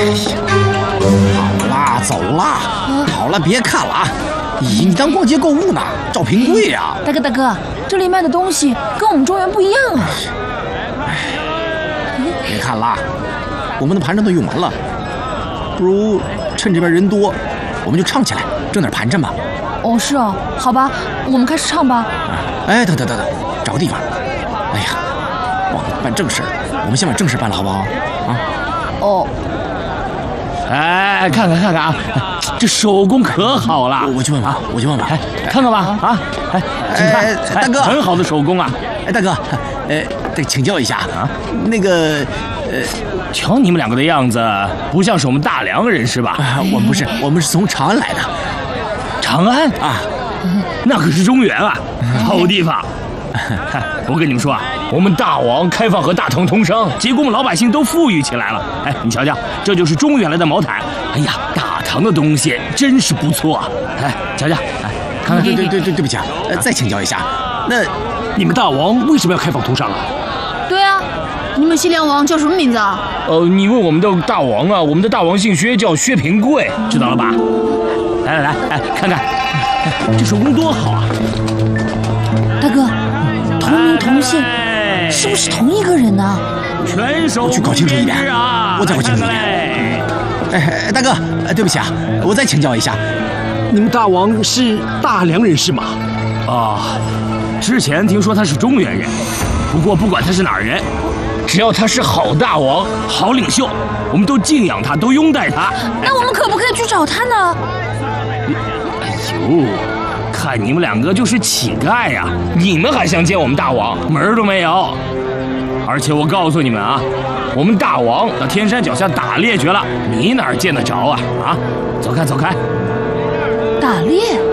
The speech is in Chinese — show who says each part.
Speaker 1: 好啦，走啦，好了，别看了啊！咦，你当逛街购物呢？照评柜呀！
Speaker 2: 大哥，这里卖的东西跟我们中原不一样啊！
Speaker 1: 别看了，我们的盘缠都用完了，不如趁这边人多，我们就唱起来，挣点盘缠吧。
Speaker 2: 哦，是哦，好吧，我们开始唱吧。
Speaker 1: 哎，等，找个地方。哎呀，忘了办正事，我们先把正事办了，好不好？啊？
Speaker 2: 哦。
Speaker 3: 哎，看看啊，这手工可好了。
Speaker 1: 我去问问，
Speaker 3: 哎，看看吧，啊，哎，请看，
Speaker 1: 大哥，
Speaker 3: 很好的手工啊。
Speaker 1: 哎，大哥，得请教一下啊，那个，
Speaker 3: 瞧你们两个的样子，不像是我们大梁人是吧？
Speaker 1: 我们不是，我们是从长安来的。
Speaker 3: 长安
Speaker 1: 啊，
Speaker 3: 那可是中原啊，好地方。我跟你们说啊，我们大王开放和大唐通商，结果我们老百姓都富裕起来了。哎，你瞧瞧，这就是中原来的毛毯。哎呀，大唐的东西真是不错啊！哎，瞧瞧，哎，看看。
Speaker 1: 对不起啊，再请教一下，那
Speaker 3: 你们大王为什么要开放通商啊？
Speaker 4: 对啊，你们西凉王叫什么名字啊？
Speaker 3: 你问我们的大王啊，我们的大王姓薛，叫薛平贵，知道了吧？来，哎，看看，这手工多好啊！
Speaker 2: 大哥，同名同姓，是不是同一个人呢？
Speaker 3: 全手
Speaker 1: 我去搞清楚一点，我再搞清楚一点。哎，大哥，对不起啊，我再请教一下，
Speaker 5: 你们大王是大梁人是吗？
Speaker 3: 啊，之前听说他是中原人，不过不管他是哪儿人，只要他是好大王、好领袖，我们都敬仰他，都拥戴他。
Speaker 2: 那我们可不可以去找他呢？
Speaker 3: 哎呦，看你们两个就是乞丐呀，你们还想见我们大王，门儿都没有。而且我告诉你们啊，我们大王到天山脚下打猎去了，你哪儿见得着啊？啊，走开！
Speaker 2: 打猎？